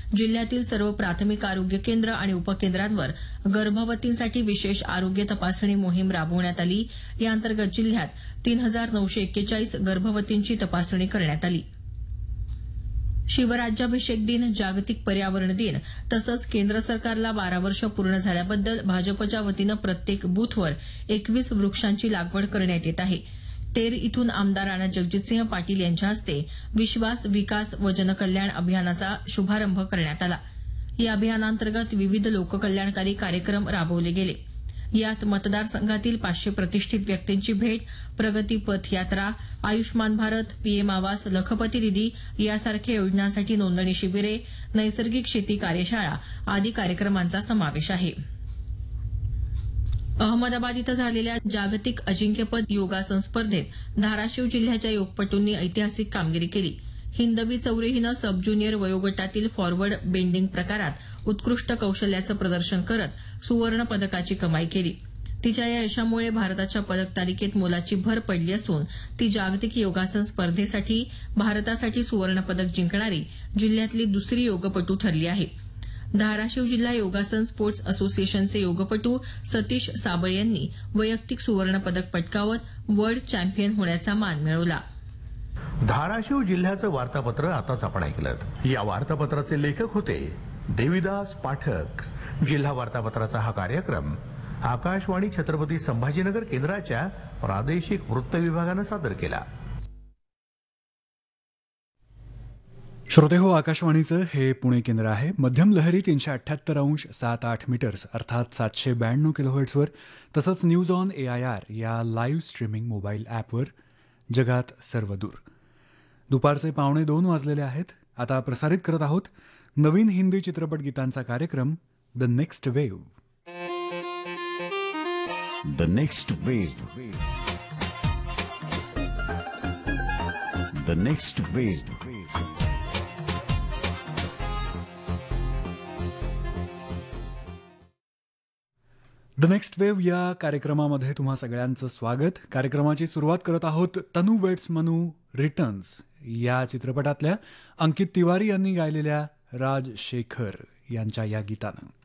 जिल्ह्यातील सर्व प्राथमिक आरोग्य केंद्र आणि उपकेंद्रांवर गर्भवतींसाठी विशेष आरोग्य तपासणी मोहीम राबवण्यात आली. या अंतर्गत जिल्ह्यात 3,941 गर्भवतींची तपासणी करण्यात आली. शिवराज्याभिषेक दिन, जागतिक पर्यावरण दिन तसंच केंद्र सरकारला 12 वर्ष पूर्ण झाल्याबद्दल भाजपच्या वतीनं प्रत्येक बूथवर 21 वृक्षांची लागवड करण्यात येत आहे. तेर इथून आमदार राणा जगजितसिंह पाटील यांच्या हस्ते विश्वास, विकास व जनकल्याण अभियानाचा शुभारंभ करण्यात आला. या अभियानांतर्गत विविध लोककल्याणकारी कार्यक्रम राबवले गेले. यात मतदारसंघातील 500 प्रतिष्ठित व्यक्तींची भेट, प्रगती पथ यात्रा, आयुष्मान भारत, पीएम आवास, लखपती दिदी यासारख्या योजनांसाठी नोंदणी शिबिरे, नैसर्गिक शेती कार्यशाळा आदी कार्यक्रमांचा समावेश आहे. अहमदाबाद इथं झालेल्या जागतिक अजिंक्यपद योगासन स्पर्धेत धाराशिव जिल्ह्याच्या योगपटूंनी ऐतिहासिक कामगिरी केली. हिंदवी चौरे हिनं सब ज्युनियर वयोगटातील फॉरवर्ड बेंडिंग प्रकारात उत्कृष्ट कौशल्याचं प्रदर्शन करत सुवर्ण पदकाची कमाई केली. तिच्या या यशामुळे भारताच्या पदक तालिकेत मोलाची भर पडली असून ती जागतिक योगासन स्पर्धेसाठी भारतासाठी सुवर्ण पदक जिंकणारी जिल्ह्यातली दुसरी योगपटू ठरली आहे. धाराशिव जिल्हा योगासन स्पोर्ट्स असोसिएशनचे योगपटू सतीश साबळे यांनी वैयक्तिक सुवर्ण पदक पटकावत वर्ल्ड चॅम्पियन होण्याचा मान मिळवला. धाराशिव जिल्ह्याचं वार्तापत्र आताच आपण ऐकलं. या वार्तापत्राचे लेखक होते देविदास पाठक. जिल्हा वार्तापत्राचा हा कार्यक्रम आकाशवाणी छत्रपती संभाजीनगर केंद्राच्या प्रादेशिक वृत्त विभागानं सादर केला. श्रोतेहो, आकाशवाणीचं हे पुणे केंद्र आहे. मध्यम लहरी 378.78 मीटर्स अर्थात 792 किलोहर्ट्झवर तसंच न्यूज ऑन AIR या लाईव्ह स्ट्रीमिंग मोबाईल ॲपवर जगात सर्वदूर. दुपारचे 1:45 वाजलेले आहेत. आता प्रसारित करत आहोत नवीन हिंदी चित्रपट गीतांचा कार्यक्रम the next wave. The next wave. The next wave. The next wave या कार्यक्रमामध्ये तुम्हा सगळ्यांचं स्वागत. कार्यक्रमाची सुरुवात करत आहोत तनू वेट्स मनू रिटर्न्स या चित्रपटातल्या अंकित तिवारी यांनी गायलेल्या राज शेखर यांच्या या गीतानं.